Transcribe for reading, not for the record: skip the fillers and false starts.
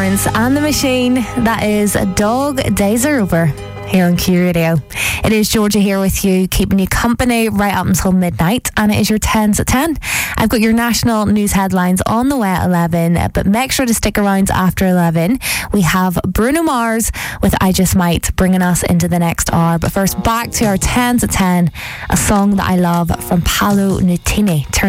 Florence and the Machine. That is Dog Days Are Over here on Q Radio. It is Georgia here with you, keeping you company right up until midnight, and it is your 10s at 10. I've got your national news headlines on the way at 11, but make sure to stick around after 11. We have Bruno Mars with I Just Might bringing us into the next hour. But first, back to our 10s at 10, a song that I love from Paolo Nutini.